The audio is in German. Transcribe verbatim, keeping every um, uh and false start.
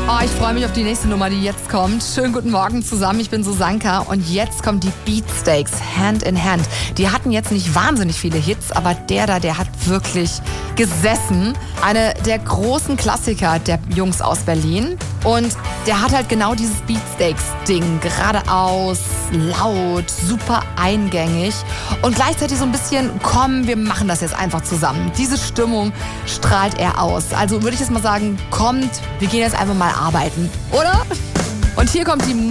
Oh, ich freue mich auf die nächste Nummer, die jetzt kommt. Schönen guten Morgen zusammen, ich bin Susanka und jetzt kommt die Beatsteaks, Hand in Hand. Die hatten jetzt nicht wahnsinnig viele Hits, aber der da, der hat wirklich gesessen. Eine der großen Klassiker der Jungs aus Berlin. Und der hat halt genau dieses Beatsteaks-Ding. Geradeaus, laut, super eingängig und gleichzeitig so ein bisschen, komm, wir machen das jetzt einfach zusammen. Diese Stimmung strahlt er aus. Also würde ich jetzt mal sagen, kommt, wir gehen jetzt einfach mal arbeiten, oder? Und hier kommt die